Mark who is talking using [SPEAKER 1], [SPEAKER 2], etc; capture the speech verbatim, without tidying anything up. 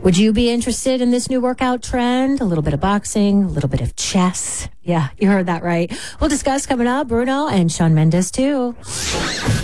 [SPEAKER 1] Would you be interested in this new workout trend? A little bit of boxing, a little bit of chess. Yeah, you heard that right. We'll discuss coming up. Bruno and Shawn Mendes, too.